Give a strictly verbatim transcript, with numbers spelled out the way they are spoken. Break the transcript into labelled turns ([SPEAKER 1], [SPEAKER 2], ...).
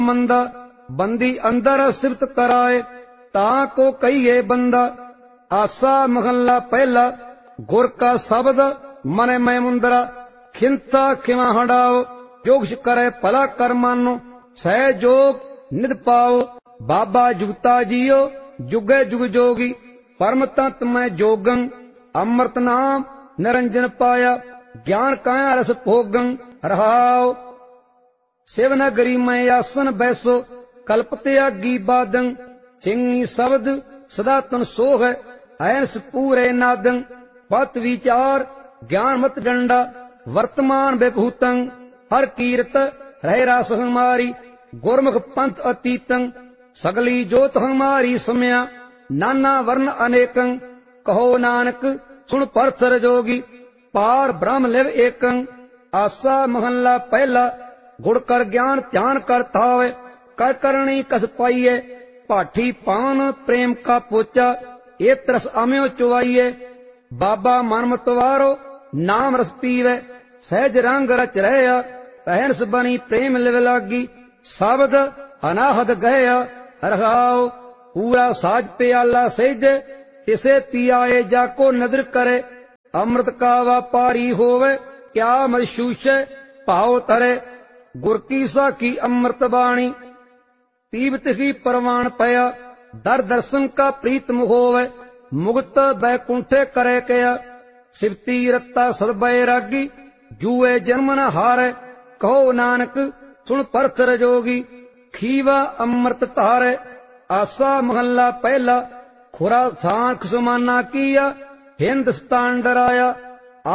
[SPEAKER 1] मंदा बंदी अंदर सिफत कराए ताको कहिए बंदा। आसा महला पहला गुर का शब्द मन मैं मुंदरा खिंता खिमा हटाओ जोगश करे भला कर मानो सहयोग निध पाओ। बाबा जुगता जियो जुगे जुग जोगी परम तंत मैं जोगं अमृत नाम निरंजन पाया ज्ञान काया रस भोगं रहाओ। शिव नगरी मैं आसन बैसो कल्पते आगी बादं सिंगी शब्द सदा तन सोह ऐस पूरे नादं पत विचार ज्ञान मत डंडा वर्तमान विभूतं हर कीरत रहे रास हमारी गुरमुख पंथ अतीतं सगली जोत हमारी समया नाना वर्ण अनेकं कहो नानक सुन परथर जोगी पार ब्रह्म लिव एकं। आसा महला पहला गुड़ कर ज्ञान ध्यान कर थावे कर करणी कस पाइये पाठी पान प्रेम का पोचा ये तरस अम्यो चुवाइये। बाबा मन मतवारो नाम रस पीवे सहज रंग रच रहया रहनस बनी प्रेम लिव लागी शब्द अनाहद गया रहाओ। पूरा साज प्याला सेजे इसे पियाए जाको नदर करे अमृत का व्यापारी होवे क्या महसूस भाव तरे। गुर की साखी अमृत बाणी पीवत ही परवान पया दर दर्शन का प्रीतम होवे मुक्त बैकुंठे करे कया। सिवती रत्ता सद बैरागी जुए जन्म न हारे कहो नानक सुन परथर जोगी खीवा अमृत तारे। आसा महला पहला खुरा सांख समाना किया हिंदुस्तान डराया